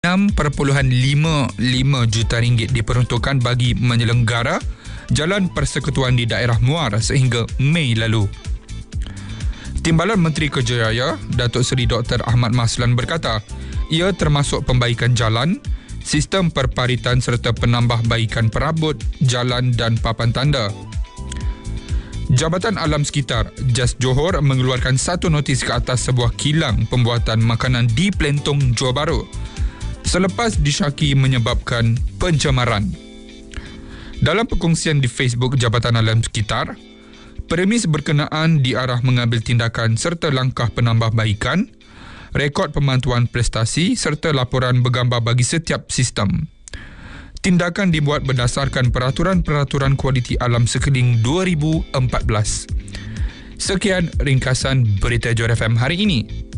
RM6.55 juta diperuntukkan bagi menyelenggara Jalan Persekutuan di daerah Muar sehingga Mei lalu. Timbalan Menteri Kerja Raya, Datuk Seri Dr. Ahmad Maslan berkata, ia termasuk pembaikan jalan, sistem perparitan serta penambahbaikan perabot, jalan dan papan tanda. Jabatan Alam Sekitar, JAS Johor mengeluarkan satu notis ke atas sebuah kilang pembuatan makanan di Plentong, Johor Bahru selepas disyaki menyebabkan pencemaran. Dalam perkongsian di Facebook Jabatan Alam Sekitar, premis berkenaan diarah mengambil tindakan serta langkah penambahbaikan, rekod pemantauan prestasi serta laporan bergambar bagi setiap sistem. Tindakan dibuat berdasarkan peraturan-peraturan kualiti alam sekeliling 2014. Sekian ringkasan berita Johor FM hari ini.